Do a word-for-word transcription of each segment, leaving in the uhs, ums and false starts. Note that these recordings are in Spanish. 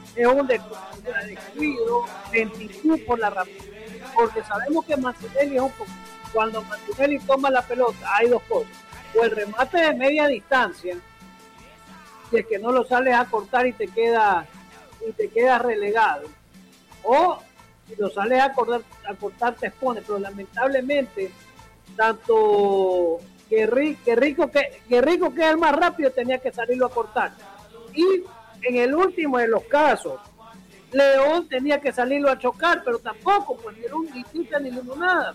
es un descuido, lentitud por la rapidez, porque sabemos que Martinelli es un poco, cuando Martinelli toma la pelota hay dos cosas, o el remate de media distancia, si es que no lo sales a cortar y te queda y te quedas relegado, o si lo sales a cortar, a cortar te expone, pero lamentablemente tanto que rico que rico que, que rico que es el más rápido tenía que salirlo a cortar, y en el último de los casos León tenía que salirlo a chocar, pero tampoco, pues ni un ni quita ni nada.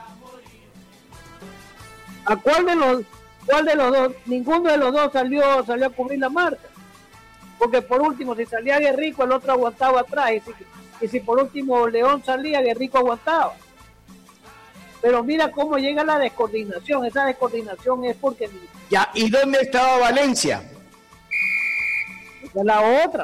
¿A cuál de los cuál de los dos? Ninguno de los dos salió salió a cubrir la marca, porque por último si salía Guerrico el otro aguantaba atrás, y si, y si por último León salía Guerrico aguantaba. Pero mira cómo llega la descoordinación. Esa descoordinación es porque ya. ¿Y dónde estaba Valencia? Esa es la otra.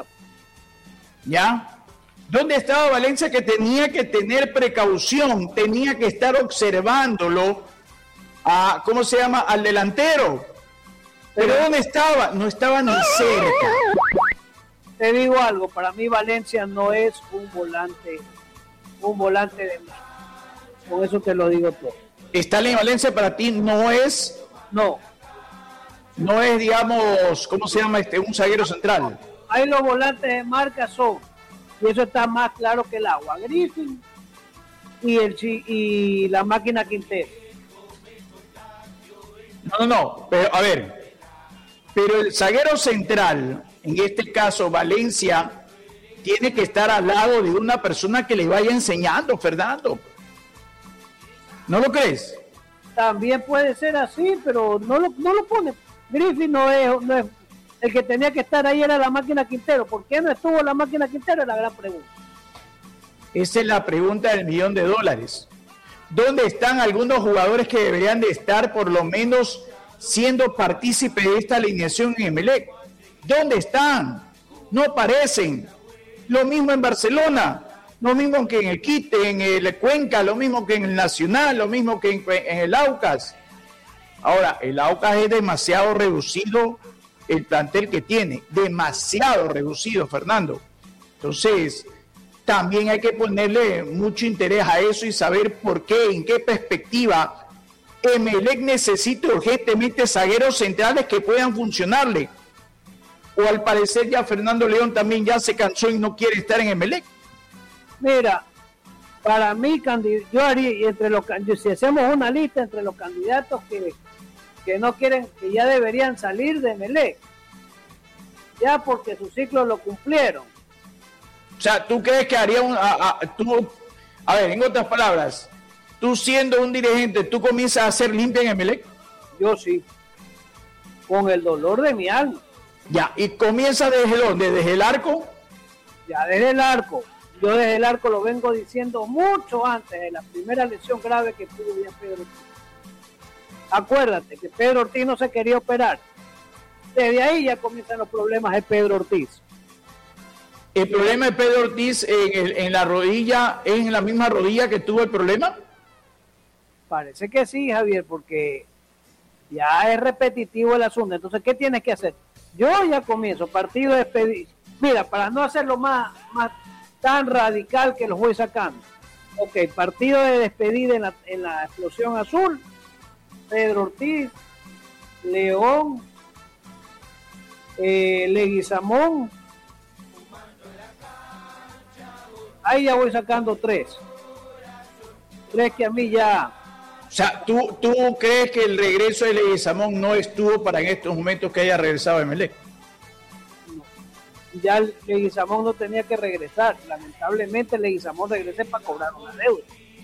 Ya. ¿Dónde estaba Valencia, que tenía que tener precaución, tenía que estar observándolo a, ¿cómo se llama?, al delantero? Pero ¿dónde estaba? No estaba ni cerca. Te digo algo, para mí Valencia no es un volante, un volante de más. Con eso te lo digo todo. Stanley Valencia para ti no es, no, no es, digamos, ¿cómo se llama este? Un zaguero central. Ahí los volantes de marca son, y eso está más claro que el agua, Griffin y el y la máquina Quintero. No, no, no, pero a ver, pero el zaguero central, en este caso Valencia, tiene que estar al lado de una persona que le vaya enseñando, Fernando. ¿No lo crees? También puede ser así, pero no lo, no lo pone. Griffin no es, no es el que tenía que estar ahí, era la máquina Quintero. ¿Por qué no estuvo la máquina Quintero? Es la gran pregunta. Esa es la pregunta del millón de dólares. ¿Dónde están algunos jugadores que deberían de estar por lo menos siendo partícipes de esta alineación en Emelec? ¿Dónde están? No aparecen. Lo mismo en Barcelona, lo mismo que en el Quite, en el Cuenca, lo mismo que en el Nacional, lo mismo que en, en el Aucas. Ahora, el Aucas es demasiado reducido el plantel que tiene, demasiado reducido, Fernando. Entonces, también hay que ponerle mucho interés a eso y saber por qué, en qué perspectiva Emelec necesita urgentemente zagueros centrales que puedan funcionarle. O al parecer ya Fernando León también ya se cansó y no quiere estar en Emelec. Mira, para mí, yo haría, entre los, si hacemos una lista entre los candidatos que, que no quieren, que ya deberían salir de Emelec, ya porque su ciclo lo cumplieron. O sea, ¿tú crees que haría un... A, a, tú, a ver, en otras palabras, tú siendo un dirigente, ¿tú comienzas a hacer limpia en Emelec? Yo sí, con el dolor de mi alma. Ya, ¿y comienza desde dónde? ¿Desde el arco? Ya, desde el arco. Yo desde el arco lo vengo diciendo mucho antes de la primera lesión grave que tuvo ya Pedro Ortiz. Acuérdate que Pedro Ortiz no se quería operar. Desde ahí ya comienzan los problemas de Pedro Ortiz. ¿El problema de Pedro Ortiz en, el, en la rodilla es en la misma rodilla que tuvo el problema? Parece que sí, Javier, porque ya es repetitivo el asunto. Entonces, ¿qué tienes que hacer? Yo ya comienzo, partido de despedir. Mira, para no hacerlo más, más tan radical que los voy sacando. Ok, partido de despedida en la, en la explosión azul. Pedro Ortiz, León, eh, Leguizamón. Ahí ya voy sacando tres. Tres que a mí ya... O sea, ¿tú, tú crees que el regreso de Leguizamón no estuvo para en estos momentos que haya regresado a Emelec? No. Ya Leguizamón no tenía que regresar. Lamentablemente Leguizamón regresó para cobrar una deuda.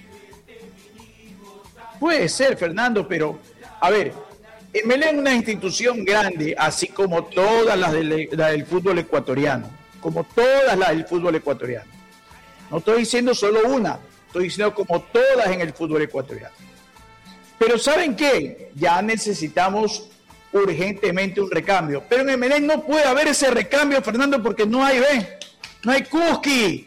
Puede ser, Fernando, pero a ver, Emelec es una institución grande, así como todas las del, la del fútbol ecuatoriano, como todas las del fútbol ecuatoriano. No estoy diciendo solo una, estoy diciendo como todas en el fútbol ecuatoriano. Pero ¿saben qué? Ya necesitamos urgentemente un recambio. Pero en Emelec no puede haber ese recambio, Fernando, porque no hay, ¿ves? No hay Kuski.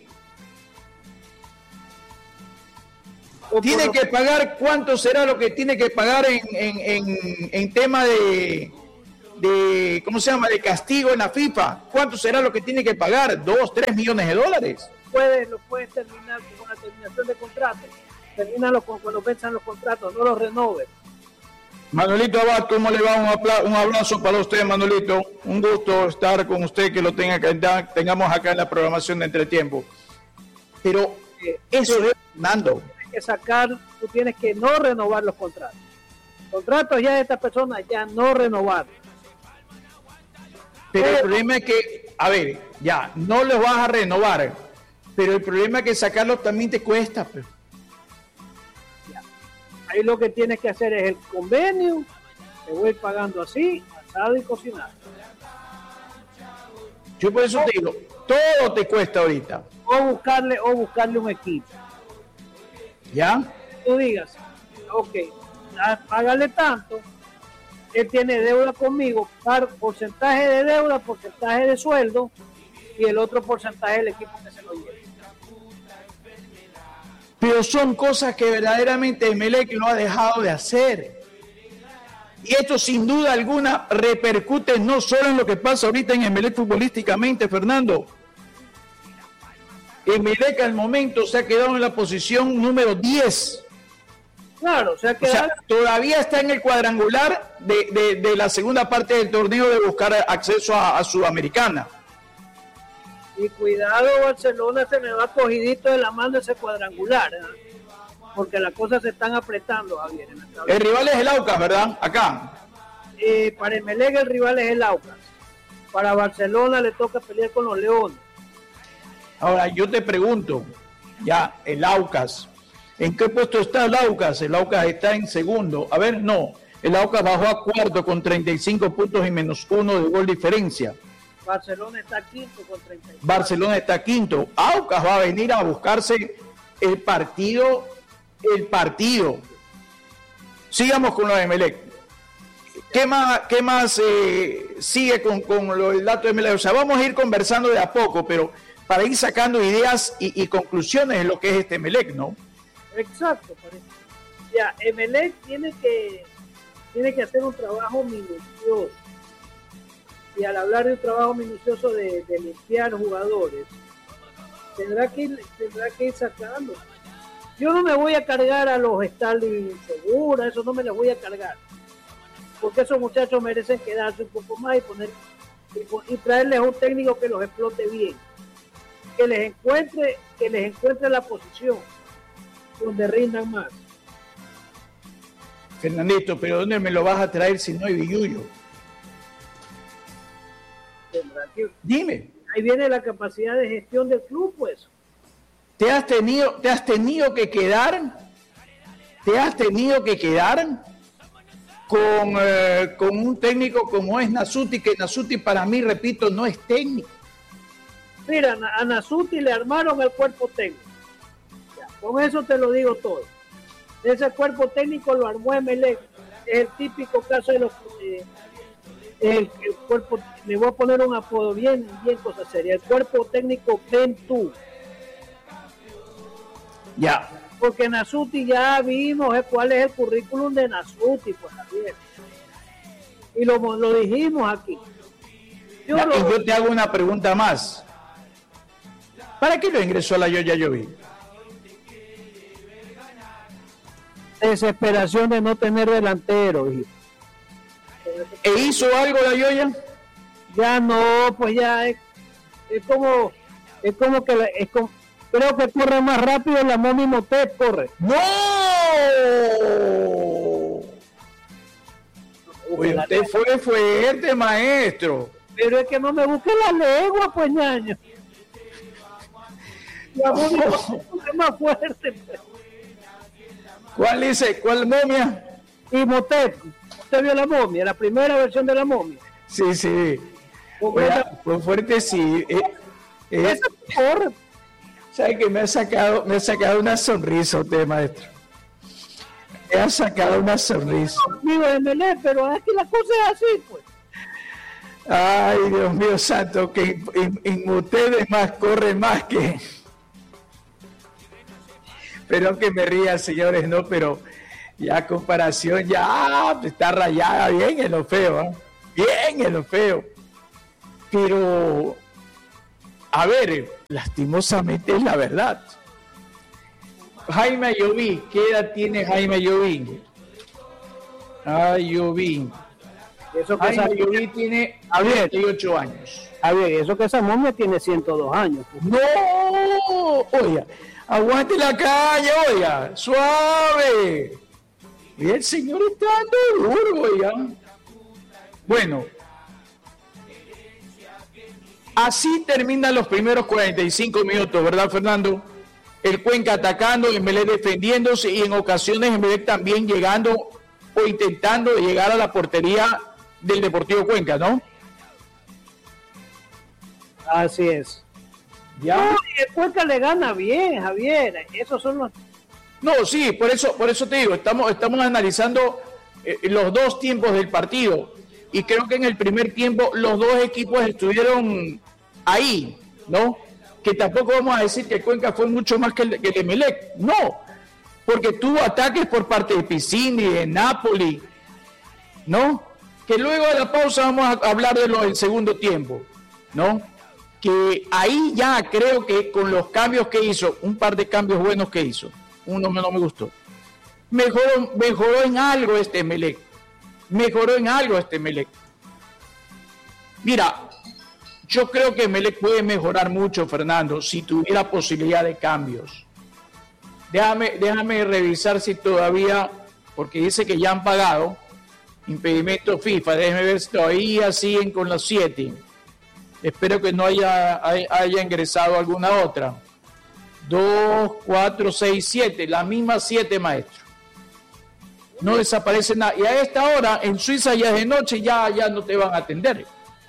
Tiene que pagar, ¿cuánto será lo que tiene que pagar en, en, en, en tema de, de, ¿cómo se llama?, de castigo en la FIFA. ¿Cuánto será lo que tiene que pagar? ¿Dos, tres millones de dólares? Puedes, lo puedes terminar con una terminación de contrato. Termínalo con, cuando venzan los contratos, no los renoves. Manuelito Abad, ¿cómo le va? Un, apla- un abrazo para usted, Manuelito. Un gusto estar con usted, que lo tenga, que tengamos acá en la programación de Entretiempo. Pero eh, eso es, Nando. Tienes que sacar, tú tienes que no renovar los contratos. Contratos ya de esta persona, ya no renovar. Pero el problema es que, a ver, ya, no los vas a renovar, pero el problema es que sacarlos también te cuesta, pues. Ahí lo que tienes que hacer es el convenio, te voy a ir pagando así, asado y cocinado. Yo por eso te digo, todo te cuesta ahorita. O buscarle, o buscarle un equipo. ¿Ya? Tú digas, ok, págale tanto, él tiene deuda conmigo, par, porcentaje de deuda, porcentaje de sueldo, y el otro porcentaje del equipo que se lo lleve. Pero son cosas que verdaderamente Emelec no ha dejado de hacer. Y esto sin duda alguna repercute no solo en lo que pasa ahorita en Emelec futbolísticamente, Fernando. Emelec al momento se ha quedado en la posición número diez. Claro, o sea que o sea, todavía está en el cuadrangular de, de, de la segunda parte del torneo de buscar acceso a, a Sudamericana. Y cuidado, Barcelona se me va cogidito de la mano ese cuadrangular, ¿eh? Porque las cosas se están apretando, Javier. En la el rival es el Aucas, ¿verdad? Acá. Eh, para Emelec el rival es el Aucas. Para Barcelona le toca pelear con los Leones. Ahora, yo te pregunto, ya, el Aucas, ¿en qué puesto está el Aucas? El Aucas está en segundo. A ver, no, el Aucas bajó a cuarto con treinta y cinco puntos y menos uno de gol diferencia. Barcelona está quinto con treinta y cuatro. Barcelona está quinto. Aucas va a venir a buscarse el partido, el partido. Sigamos con lo de Emelec. ¿Qué más, qué más eh, sigue con, con lo, el dato de Emelec? O sea, vamos a ir conversando de a poco, pero para ir sacando ideas y, y conclusiones de lo que es este Emelec, ¿no? Exacto. Parece. Ya, Emelec tiene que, tiene que hacer un trabajo minucioso. Y al hablar de un trabajo minucioso de, de limpiar jugadores, tendrá que, ir, tendrá que ir sacando. Yo no me voy a cargar a los Starling Segura, eso no me les voy a cargar. Porque esos muchachos merecen quedarse un poco más y poner y, y traerles a un técnico que los explote bien. Que les encuentre, que les encuentre la posición donde rindan más. Fernandito, pero ¿dónde me lo vas a traer si no hay billuyo? Dime. Ahí viene la capacidad de gestión del club, pues. ¿Te has tenido, te has tenido que quedar? ¿Te has tenido que quedar con, eh, con un técnico como es Nasuti? Que Nasuti para mí, repito, no es técnico. Mira, a Nasuti le armaron el cuerpo técnico. Ya, con eso te lo digo todo. Ese cuerpo técnico lo armó Emelec. Es el típico caso de los... Eh, El, el cuerpo, le voy a poner un apodo bien, bien cosa seria, el cuerpo técnico Ventú. Ya. Porque Nasuti ya vimos eh, cuál es el currículum de Nasuti, pues Javier. Y lo, lo dijimos aquí. Yo, ya, lo, y yo te hago una pregunta más. ¿Para qué lo ingresó a la Yoya Llovi? Desesperación de no tener delantero, hijo. ¿E hizo algo la Yoya? Ya no, pues ya es, es como es como que la, es como, creo que corre más rápido la Momi Motet, corre. ¡No! Oye, usted fue fuerte, maestro. Pero es que no me busque la lengua, pues, ñaño. La Momi Motet es más fuerte, pues. ¿Cuál dice? ¿Cuál momia? Y Motet. ¿Usted vio la momia? La primera versión de la momia. Sí, sí. Oye, fue fuerte, sí. Eh, eh, corre. ¿Sabe que me ha sacado, me ha sacado una sonrisa usted, maestro? Me ha sacado una sonrisa. Amigo de Melé, pero es que la cosa es así, pues. Ay, Dios mío santo, que en, en ustedes más corre más que... Pero que me ría, señores, no, pero... Ya comparación, ya está rayada bien en lo feo, ¿eh? bien en lo feo. Pero, a ver, lastimosamente es la verdad. Jaime Ayoví, ¿qué edad tiene Jaime Ayoví? Ayoví. Eso que Jaime esa, Ayoví tiene Javier, treinta y ocho años. Javier, eso que esa momia tiene ciento dos años. Pues. No, oiga, aguante la calle, oiga, suave. Y el señor está dando duro, oiga. Bueno, así terminan los primeros cuarenta y cinco minutos, ¿verdad, Fernando? El Cuenca atacando, Emelec defendiéndose y en ocasiones Emelec también llegando o intentando llegar a la portería del Deportivo Cuenca, ¿no? Así es. Ya. No, y el Cuenca le gana bien, Javier. Esos son los. No, sí, por eso, por eso te digo, estamos, estamos analizando eh, los dos tiempos del partido. Y creo que en el primer tiempo los dos equipos estuvieron ahí, ¿no? Que tampoco vamos a decir que el Cuenca fue mucho más que el, que el Emelec. No, porque tuvo ataques por parte de Piscini, de Napoli, ¿no? Que luego de la pausa vamos a hablar de lo del segundo tiempo, ¿no? Que ahí ya creo que con los cambios que hizo, un par de cambios buenos que hizo, uno no me gustó, mejoró, mejoró en algo este Emelec, mejoró en algo este Emelec. Mira, yo creo que Emelec puede mejorar mucho, Fernando, si tuviera posibilidad de cambios. Déjame, déjame revisar si todavía, porque dice que ya han pagado impedimento FIFA, déjame ver si todavía siguen con los siete. Espero que no haya, haya ingresado alguna otra. Dos, cuatro, seis, siete, las mismas siete, maestro. No desaparece nada. Y a esta hora, en Suiza ya es de noche, ya, ya no te van a atender.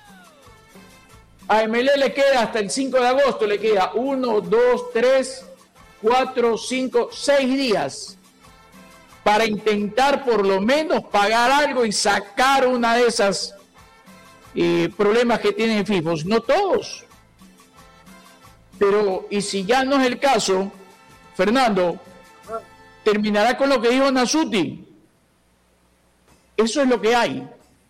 A Emelec le queda hasta el cinco de agosto, le queda uno, dos, tres, cuatro, cinco, seis días para intentar por lo menos pagar algo y sacar una de esas eh, problemas que tienen FIFOS. No todos. Pero, y si ya no es el caso, Fernando, terminará con lo que dijo Nasuti. Eso es lo que hay.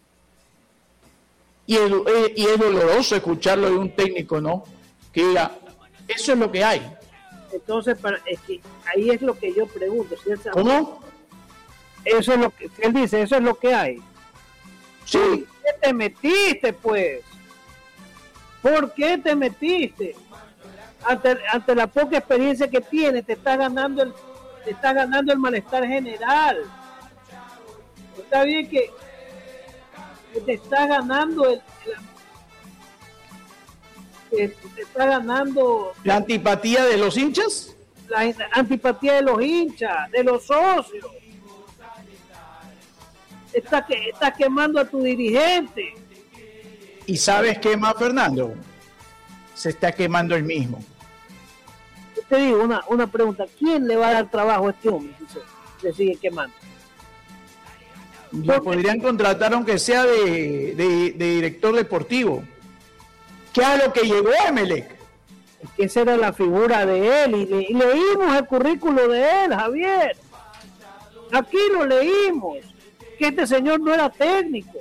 Y es, y es doloroso escucharlo de un técnico, ¿no? Que diga, eso es lo que hay. Entonces, para, es que ahí es lo que yo pregunto. Si él sabe, ¿Cómo? Eso es lo que él dice, eso es lo que hay. Sí. ¿Por qué te metiste, pues? ¿Por qué te metiste? Ante, ante la poca experiencia que tienes, te está ganando el, te está ganando el malestar general. Está bien que que te está ganando el, el que te está ganando la antipatía de los hinchas, la antipatía de los hinchas, de los socios. Está que está quemando a tu dirigente. y sabes qué más, Fernando, se está quemando el mismo. Yo te digo una, una pregunta, ¿quién le va a dar trabajo a este hombre si se, se sigue quemando? Lo podrían contratar aunque sea de, de, de director deportivo. ¿Qué es lo que llegó a Emelec? Es que esa era la figura de él y, le, y leímos el currículo de él, Javier. Aquí lo leímos, que este señor no era técnico.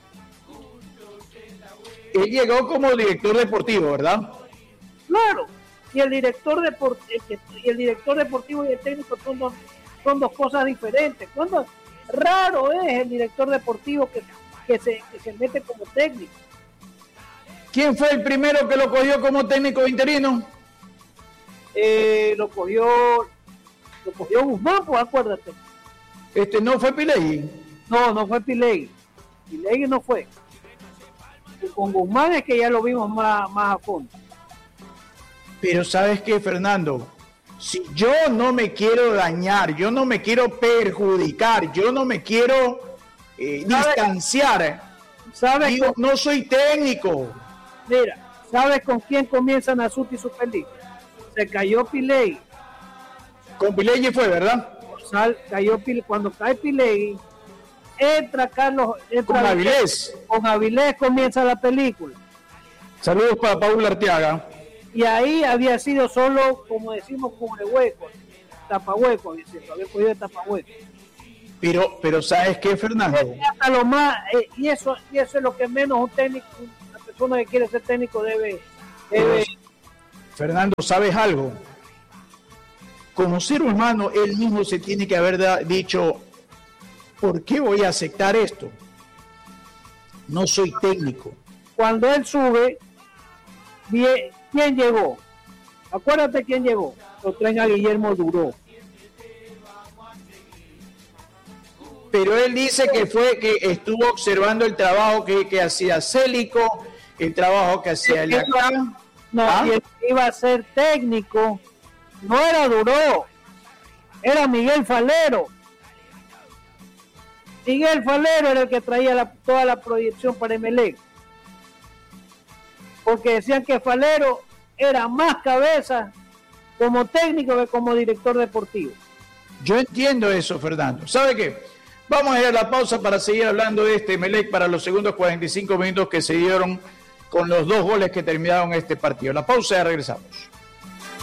Él llegó como director deportivo, ¿verdad? Claro, y el director deportivo y el director deportivo y el técnico son dos, son dos cosas diferentes. Cuando raro es el director deportivo que, que, se, que se mete como técnico. ¿Quién fue el primero que lo cogió como técnico interino? Eh, lo cogió lo cogió Guzmán, pues acuérdate. Este no fue Pilegui. No, no fue Pilegui. Pilegui no fue. Y con Guzmán es que ya lo vimos más, más a fondo. Pero ¿sabes qué, Fernando? Si yo no me quiero dañar, yo no me quiero perjudicar, yo no me quiero eh, ¿Sabe? distanciar, ¿Sabes digo, con, no soy técnico. mira, ¿sabes con quién comienza Nasuti su película? Se cayó Pilegui. Con Pilegui fue, ¿verdad? Sal, cayó Pilegui. Cuando cae Pilegui, entra Carlos. Entra Con Avilés. Con Avilés comienza la película. Saludos para Paula Arteaga. Y ahí había sido solo, como decimos, cubrehueco, tapahueco, había sido, había cogido de tapahueco. Pero, pero ¿sabes qué, Fernando? Hasta lo más, eh, y, eso, y eso es lo que menos un técnico, una persona que quiere ser técnico debe... debe... Fernando, ¿sabes algo? Como ser humano, él mismo se tiene que haber da, dicho, ¿por qué voy a aceptar esto? No soy técnico. Cuando él sube, ¿quién llegó? Acuérdate quién llegó. Lo traen a Guillermo Duró. Pero él dice que fue que estuvo observando el trabajo que, que hacía Célico, el trabajo que hacía el acá. No, ¿Ah? Y el que iba a ser técnico no era Duró, era Miguel Falero. Miguel Falero era el que traía la, toda la proyección para Emelec. Porque decían que Falero era más cabeza como técnico que como director deportivo. Yo entiendo eso, Fernando. ¿Sabe qué? Vamos a ir a la pausa para seguir hablando de este Emelec para los segundos cuarenta y cinco minutos que se dieron con los dos goles que terminaron este partido. La pausa y regresamos.